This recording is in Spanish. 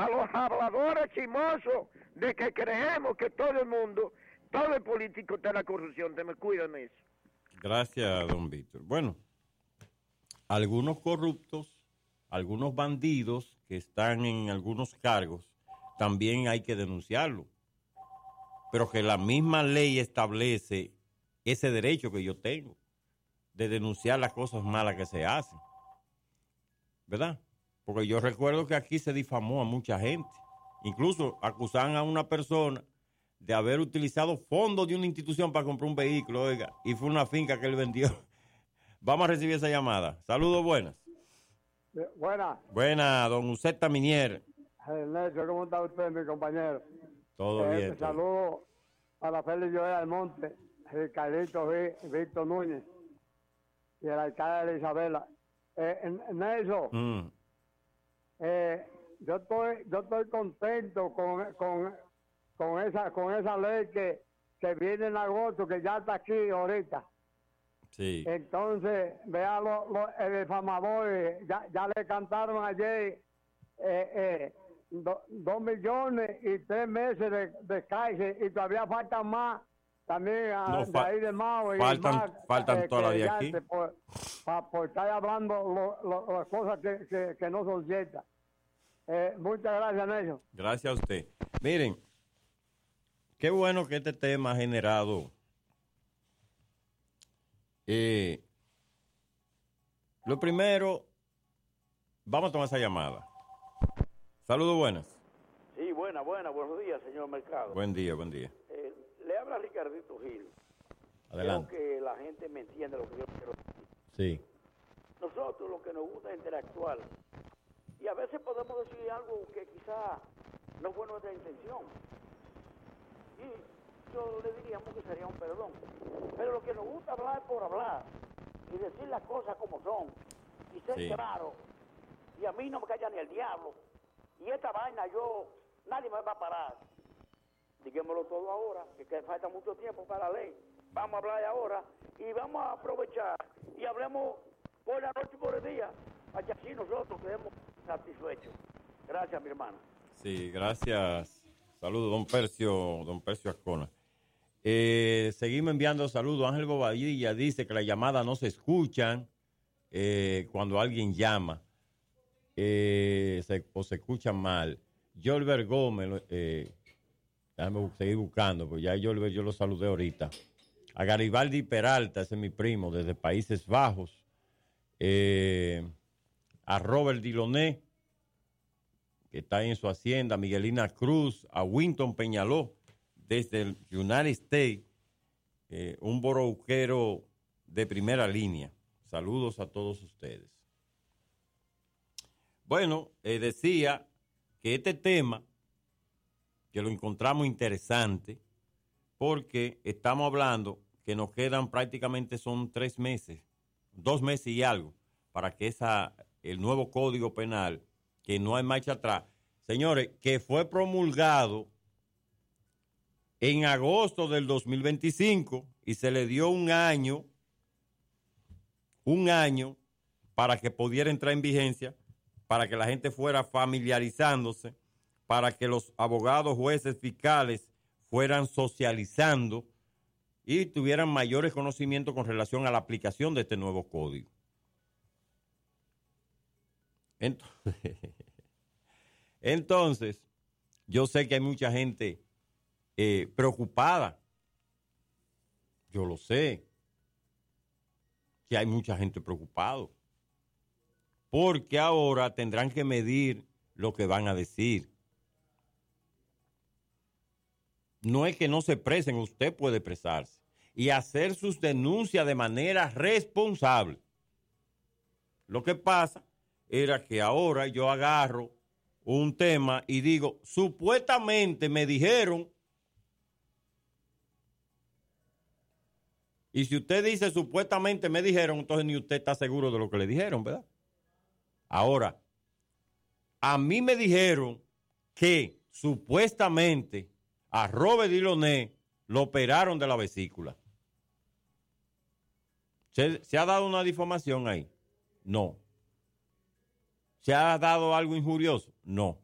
a los habladores chismosos de que creemos que todo el mundo, todo el político está en la corrupción. Te me cuidan eso. Gracias, don Víctor. Bueno, algunos corruptos, algunos bandidos que están en algunos cargos, también hay que denunciarlo. Pero que la misma ley establece ese derecho que yo tengo de denunciar las cosas malas que se hacen. ¿Verdad? Porque yo recuerdo que aquí se difamó a mucha gente. Incluso acusaban a una persona de haber utilizado fondos de una institución para comprar un vehículo, oiga, y fue una finca que él vendió. Vamos a recibir esa llamada. Saludos, buenas. Buenas. Buenas, don Uceta Minier. Ernesto, ¿cómo está usted, mi compañero? Todo bien. Saludo a la Félix Joel Almonte, Ricardito Víctor Núñez y el alcalde de Isabela. Nelson, yo estoy contento con esa ley que viene en agosto, que ya está aquí ahorita. Sí. Entonces, vea el difamador, ya le cantaron ayer 2 millones y 3 meses de cárcel, y todavía faltan más también de ahí de Mao, faltan todavía aquí por estar hablando las cosas que no son ciertas. Muchas gracias, Nelson. Gracias a usted. Miren, qué bueno que este tema ha generado lo primero. Vamos a tomar esa llamada. Saludos, buenas. Sí, buenos días, señor Mercado. Buen día. Le habla Ricardito Gil. Adelante. Creo que la gente me entiende lo que yo quiero decir. Sí. Nosotros lo que nos gusta es interactuar. Y a veces podemos decir algo que quizá no fue nuestra intención. Y yo le diríamos que sería un perdón. Pero lo que nos gusta hablar es por hablar. Y decir las cosas como son. Y ser claro. Y a mí no me calla ni el diablo. Y esta vaina nadie me va a parar. Digámoslo todo ahora, que falta mucho tiempo para la ley. Vamos a hablar ahora y vamos a aprovechar y hablemos por la noche y por el día, para que así nosotros quedemos satisfechos. Gracias, mi hermana. Sí, gracias. Saludos, don Percio Ascona. Seguimos enviando saludos. Ángel Bobadilla dice que las llamadas no se escuchan cuando alguien llama. Se escuchan mal. Jolbert Gómez, déjame seguir buscando, pues ya yo lo saludé ahorita. A Garibaldi Peralta, ese es mi primo, desde Países Bajos. A Robert Diloné, que está en su hacienda. Miguelina Cruz, a Winton Peñaló, desde el United States, un borouquero de primera línea. Saludos a todos ustedes. Bueno, decía que este tema, que lo encontramos interesante, porque estamos hablando que nos quedan prácticamente son 3 meses, 2 meses y algo, para que el nuevo Código Penal, que no hay marcha atrás, señores, que fue promulgado en agosto del 2025 y se le dio un año para que pudiera entrar en vigencia, para que la gente fuera familiarizándose, para que los abogados, jueces, fiscales fueran socializando y tuvieran mayores conocimientos con relación a la aplicación de este nuevo código. Entonces, yo sé que hay mucha gente preocupada. Yo lo sé, que hay mucha gente preocupada. Porque ahora tendrán que medir lo que van a decir. No es que no se expresen, usted puede expresarse y hacer sus denuncias de manera responsable. Lo que pasa era que ahora yo agarro un tema y digo, supuestamente me dijeron, y si usted dice supuestamente me dijeron, entonces ni usted está seguro de lo que le dijeron, ¿verdad? Ahora, a mí me dijeron que supuestamente a Robert Diloné lo operaron de la vesícula. ¿Se ha dado una difamación ahí? No. ¿Se ha dado algo injurioso? No.